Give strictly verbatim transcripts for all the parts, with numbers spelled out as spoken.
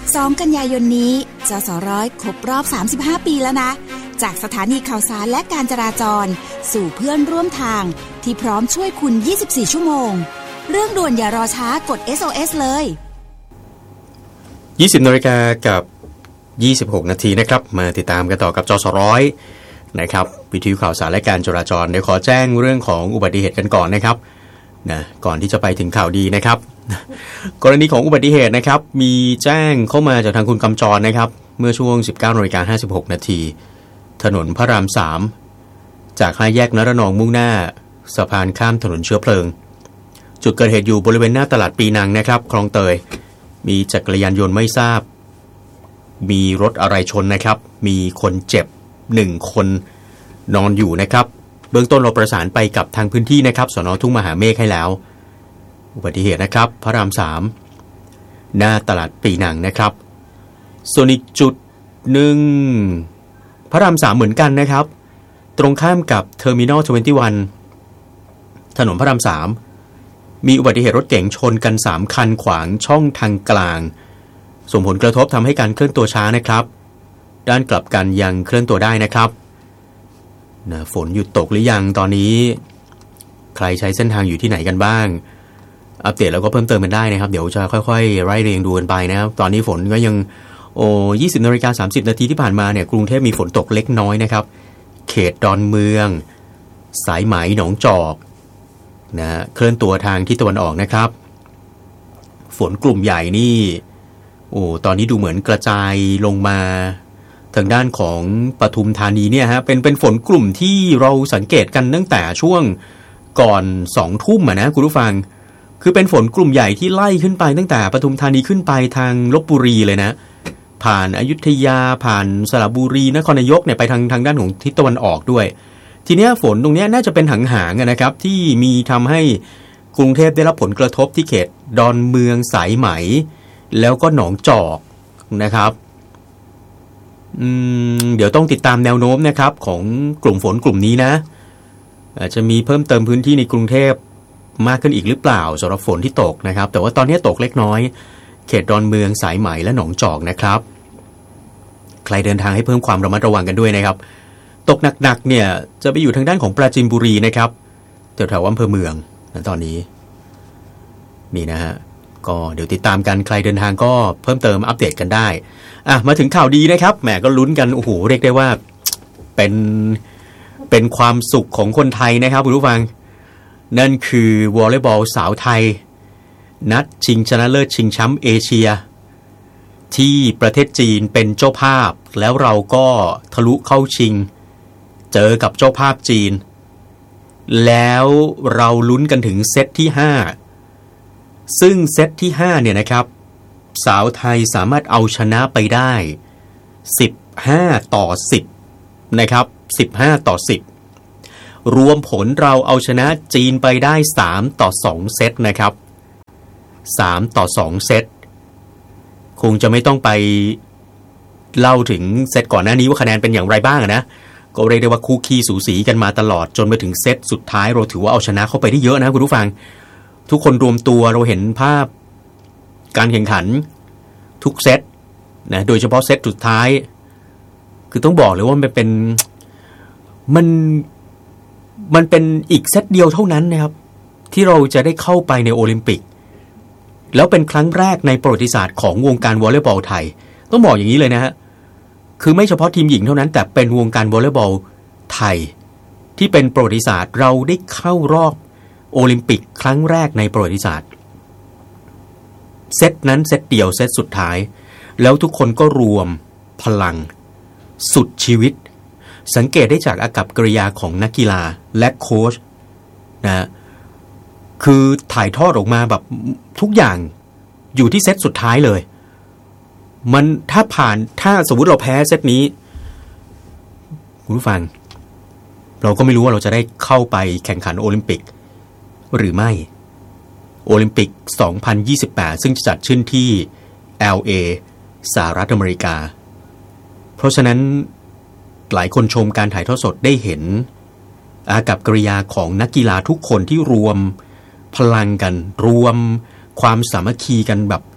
สองกันยายนนี้จสร้อยครบรอบสามสิบห้าปีแล้วนะจากสถานีข่าวสารและการจราจรสู่เพื่อนร่วมทางที่พร้อมช่วยคุณยี่สิบสี่ชั่วโมงเรื่องด่วนอย่ารอช้ากด เอส โอ เอส เลยยี่สิบนาฬิกากับยี่สิบหกนาทีนะครับมาติดตามกันต่อกับจสร้อยนะครับวิทยุข่าวสารและการจราจรเดี๋ยวขอแจ้งเรื่องของอุบัติเหตุกันก่อนนะครับนะก่อนที่จะไปถึงข่าวดีนะครับกรณีของอุบัติเหตุนะครับมีแจ้งเข้ามาจากทางคุณกำจรนะครับเมื่อช่วง สิบเก้านาฬิกาห้าสิบหกนาทีถนนพระรามสามจากห้าแยกนรนองมุ่งหน้าสะพานข้ามถนนเชื้อเพลิงจุดเกิดเหตุอยู่บริเวณหน้าตลาดปีนังนะครับคลองเตยมีจักรยานยนต์ไม่ทราบมีรถอะไรชนนะครับมีคนเจ็บหนึ่งคนนอนอยู่นะครับเบื้องต้นเราประสานไปกับทางพื้นที่นะครับสน.ทุ่งมหาเมฆให้แล้วอุบัติเหตุนะครับพระรามสามหน้าตลาดปีนังนะครับส่วนอีกจุดหนึ่งพระรามสามเหมือนกันนะครับตรงข้ามกับเทอร์มินอลยี่สิบเอ็ดถนนพระรามสามมีอุบัติเหตุรถเก๋งชนกันสามคันขวางช่องทางกลางส่งผลกระทบทำให้การเคลื่อนตัวช้านะครับด้านกลับกันยังเคลื่อนตัวได้นะครับนะฝนหยุดตกหรือยังตอนนี้ใครใช้เส้นทางอยู่ที่ไหนกันบ้างอัปเดตแล้วก็เพิ่มเติมกันได้นะครับเดี๋ยวจะค่อยๆไล่เรียงดูกันไปนะครับตอนนี้ฝนก็ยังโอ้ยี่สิบนาฬิกาสามสิบนาทีที่ผ่านมาเนี่ยกรุงเทพมีฝนตกเล็กน้อยนะครับเขตดอนเมืองสายไหมหนองจอกนะเคลื่อนตัวทางทิศตะวันออกนะครับฝนกลุ่มใหญ่นี่โอ้ตอนนี้ดูเหมือนกระจายลงมาทางด้านของปทุมธานีเนี่ยฮะเป็นเป็นฝนกลุ่มที่เราสังเกตกันตั้งแต่ช่วงก่อนสองทุ่มอ่ะนะคุณผู้ฟังคือเป็นฝนกลุ่มใหญ่ที่ไล่ขึ้นไปตั้งแต่ปทุมธานีขึ้นไปทางลพบุรีเลยนะผ่านอยุธยาผ่านสระบุรีนครนายกเนี่ยไปทางทางด้านของทิศตะวันออกด้วยทีเนี้ยฝนตรงเนี้ยน่าจะเป็นหางๆนะครับที่มีทำให้กรุงเทพได้รับผลกระทบที่เขตดอนเมืองสายไหมแล้วก็หนองจอกนะครับอืมเดี๋ยวต้องติดตามแนวโน้มนะครับของกลุ่มฝนกลุ่มนี้นะอาจจะมีเพิ่มเติมพื้นที่ในกรุงเทพมากขึ้นอีกหรือเปล่าสำหรับฝนที่ตกนะครับแต่ว่าตอนนี้ตกเล็กน้อยเขตดอนเมืองสายไหมและหนองจอกนะครับใครเดินทางให้เพิ่มความระมัดระวังกันด้วยนะครับตกหนักๆเนี่ยจะไปอยู่ทางด้านของปราจีนบุรีนะครับแถวๆอำเภอเมืองนะตอนนี้นี่นะฮะก็เดี๋ยวติดตามกันใครเดินทางก็เพิ่มเติมอัปเดตกันได้อ่ะมาถึงข่าวดีนะครับแหมก็ลุ้นกันโอ้โหเรียกได้ว่าเป็นเป็นความสุขของคนไทยนะครับคุณผู้ฟังนั่นคือวอลเลย์บอลสาวไทยนัดชิงชนะเลิศชิงแชมป์เอเชียที่ประเทศจีนเป็นเจ้าภาพแล้วเราก็ทะลุเข้าชิงเจอกับเจ้าภาพจีนแล้วเราลุ้นกันถึงเซตที่ห้าซึ่งเซตที่ห้าเนี่ยนะครับสาวไทยสามารถเอาชนะไปได้สิบห้าต่อสิบนะครับสิบห้าต่อสิบรวมผลเราเอาชนะจีนไปได้สามต่อสองเซตนะครับสามต่อสองเซตคงจะไม่ต้องไปเล่าถึงเซตก่อนหน้านี้ว่าคะแนนเป็นอย่างไรบ้างนะก็เรียกได้ว่าคู่ขี้สูสีกันมาตลอดจนไปถึงเซตสุดท้ายเราถือว่าเอาชนะเข้าไปได้เยอะนะคุณผู้ฟังทุกคนรวมตัวเราเห็นภาพการแข่งขันทุกเซตนะโดยเฉพาะเซตสุดท้ายคือต้องบอกเลยว่ามันเป็นมันมันเป็นอีกเซตเดียวเท่านั้นนะครับที่เราจะได้เข้าไปในโอลิมปิกแล้วเป็นครั้งแรกในประวัติศาสตร์ของวงการวอลเลย์บอลไทยต้องบอกอย่างนี้เลยนะฮะคือไม่เฉพาะทีมหญิงเท่านั้นแต่เป็นวงการวอลเลย์บอลไทยที่เป็นประวัติศาสตร์เราได้เข้ารอบโอลิมปิกครั้งแรกในประวัติศาสตร์เซตนั้นเซตเดียวเซตสุดท้ายแล้วทุกคนก็รวมพลังสุดชีวิตสังเกตได้จากอากัปกิริยาของนักกีฬาและโค้ชนะคือถ่ายทอดออกมาแบบทุกอย่างอยู่ที่เซตสุดท้ายเลยมันถ้าผ่านถ้าสมมุติเราแพ้เซตนี้คุณผู้ฟังเราก็ไม่รู้ว่าเราจะได้เข้าไปแข่งขันโอลิมปิกหรือไม่โอลิมปิกสองพันยี่สิบแปดซึ่งจะจัดขึ้นที่ แอล เอ สหรัฐอเมริกาเพราะฉะนั้นหลายคนชมการถ่ายทอดสดได้เห็นอากัปกิริยาของนักกีฬาทุกคนที่รวมพลังกันรวมความสามัคคีกันแบบ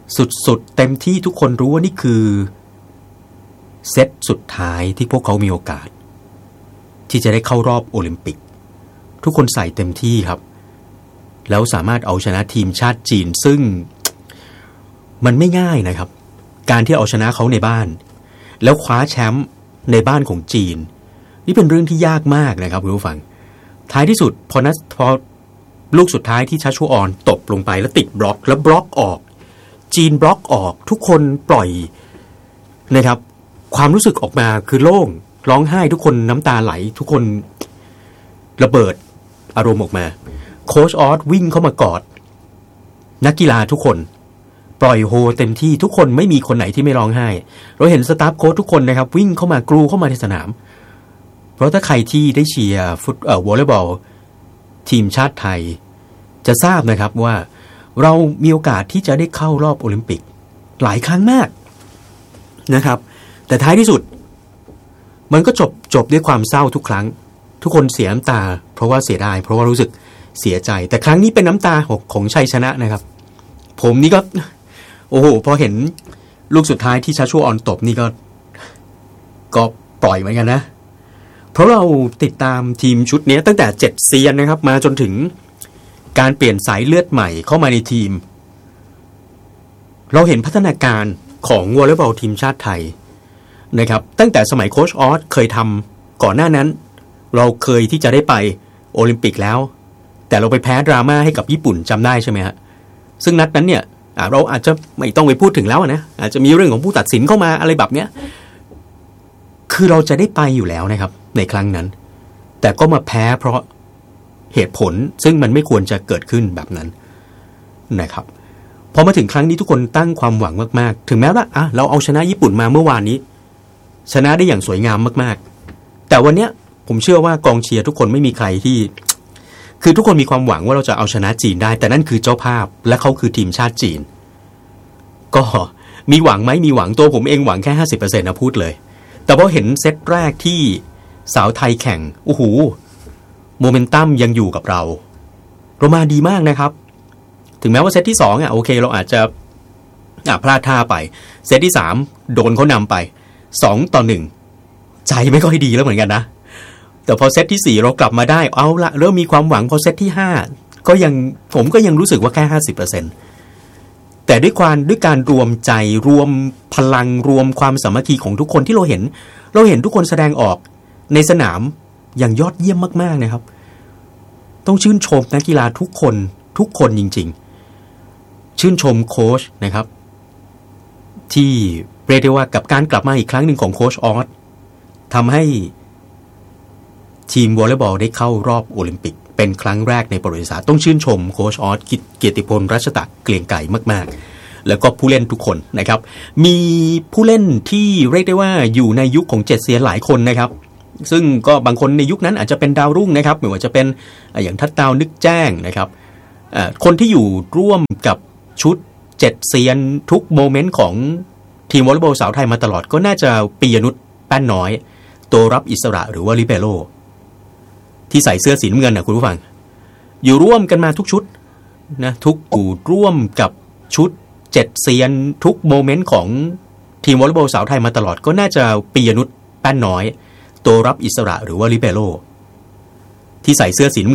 สุดๆเต็มที่ทุกคนรู้ว่านี่คือเซตสุดท้ายที่พวกเขามีโอกาสที่จะได้เข้ารอบโอลิมปิกทุกคนใส่เต็มที่ครับแล้วสามารถเอาชนะทีมชาติจีนซึ่งมันไม่ง่ายนะครับการที่เอาชนะเขาในบ้านแล้วคว้าแชมป์ในบ้านของจีนนี่เป็นเรื่องที่ยากมากนะครับคุณผู้ฟังท้ายที่สุดพอนัดพอลูกสุดท้ายที่ชัชชูออนตบลงไปแล้วติดบล็อกแล้วบล็อกออกจีนบล็อกออกทุกคนปล่อยนะครับความรู้สึกออกมาคือโล่งร้องไห้ทุกคนน้ำตาไหลทุกคนระเบิดอารมณ์ออกมาโค้ชออสวิ่งเข้ามากอดนักกีฬาทุกคนปล่อยโฮเต็มที่ทุกคนไม่มีคนไหนที่ไม่ร้องไห้เราเห็นสตาฟโค้ชทุกคนนะครับวิ่งเข้ามากรูเข้ามาในสนามเพราะถ้าใครที่ได้เชียร์ฟุตเอ่อวอลเลย์บอลทีมชาติไทยจะทราบนะครับว่าเรามีโอกาสที่จะได้เข้ารอบโอลิมปิกหลายครั้งมากนะครับแต่ท้ายที่สุดมันก็จบจบด้วยความเศร้าทุกครั้งทุกคนเสียน้ำตาเพราะว่าเสียดายเพราะว่ารู้สึกเสียใจแต่ครั้งนี้เป็นน้ำตาของของชัยชนะนะครับผมนี่ก็โอ้โหพอเห็นลูกสุดท้ายที่ชัชชูออนตบนี่ก็ก็ปล่อยเหมือนกันนะเพราะเราติดตามทีมชุดนี้ตั้งแต่เจ็ดเซียนนะครับมาจนถึงการเปลี่ยนสายเลือดใหม่เข้ามาในทีมเราเห็นพัฒนาการของวอลเลย์บอลทีมชาติไทยนะครับตั้งแต่สมัยโค้ชออสเคยทำก่อนหน้านั้นเราเคยที่จะได้ไปโอลิมปิกแล้วแต่เราไปแพ้ดราม่าให้กับญี่ปุ่นจำได้ใช่ไหมฮะซึ่งนัดนั้นเนี่ยเราอาจจะไม่ต้องไปพูดถึงแล้วนะอาจจะมีเรื่องของผู้ตัดสินเข้ามาอะไรแบบเนี้ยคือเราจะได้ไปอยู่แล้วนะครับในครั้งนั้นแต่ก็มาแพ้เพราะเหตุผลซึ่งมันไม่ควรจะเกิดขึ้นแบบนั้นนะครับพอมาถึงครั้งนี้ทุกคนตั้งความหวังมากๆถึงแม้ว่าอ่ะเราเอาชนะญี่ปุ่นมาเมื่อวานนี้ชนะได้อย่างสวยงามมากๆแต่วันเนี้ยผมเชื่อว่ากองเชียร์ทุกคนไม่มีใครที่คือทุกคนมีความหวังว่าเราจะเอาชนะจีนได้แต่นั่นคือเจ้าภาพและเขาคือทีมชาติจีนก็มีหวังไหมมีหวังตัวผมเองหวังแค่ ห้าสิบเปอร์เซ็นต์ นะพูดเลยแต่พอเห็นเซตแรกที่สาวไทยแข่งโอ้โหโมเมนตัมยังอยู่กับเราเรามาดีมากนะครับถึงแม้ว่าเซตที่สองอ่ะโอเคเราอาจจะอ่ะพลาดท่าไปเซตที่สามโดนเขานำไปสองต่อหนึ่งใจไม่ค่อยดีแล้วเหมือนกันนะแต่พอเซตที่สี่เรากลับมาได้เอาละเริ่มมีความหวังพอเซตที่ห้าก็ยังผมก็ยังรู้สึกว่าแค่ ห้าสิบเปอร์เซ็นต์ แต่ด้วยความด้วยการรวมใจรวมพลังรวมความสามัคคีของทุกคนที่เราเห็นเราเห็นทุกคนแสดงออกในสนามอย่างยอดเยี่ยมมากๆนะครับต้องชื่นชมนักกีฬาทุกคนทุกคนจริงๆชื่นชมโค้ชนะครับที่เรียกได้ว่ากับการกลับมาอีกครั้งหนึ่งของโค้ชออสทำให้ทีมวอลเลย์บอลได้เข้ารอบโอลิมปิกเป็นครั้งแรกในประวัติศาสตร์ต้องชื่นชมโค้ชออสเกียรติพลรัชตะเกลียงไก่มากๆแล้วก็ผู้เล่นทุกคนนะครับมีผู้เล่นที่เรียกได้ว่าอยู่ในยุคของเจ็ดเซียนหลายคนนะครับซึ่งก็บางคนในยุคนั้นอาจจะเป็นดาวรุ่งนะครับไม่ว่าจะเป็นอย่างทัดดาวนึกแจ้งนะครับคนที่อยู่ร่วมกับชุดเจ็ดเซียนทุกโมเมนต์ของทีมวอลเลย์บอลสาวไทยมาตลอดก็น่าจะปียนุชแป้นน้อยตัวรับอิสระหรือว่าลิเบโร่ที่ใส่เสื้อสีน้ำเงินนะคุณผู้ฟังอยู่ร่วมกันมาทุกชุดนะทุกอยู่ร่วมกับชุดเจ็ดเซียนทุกโมเมนต์ของทีมวอลเลย์บอลสาวไทยมาตลอดก็น่าจะปียนุชแป้นน้อยตัวรับอิสระหรือว่าลิเบโร่ที่ใส่เสื้อสีน้ำเงิน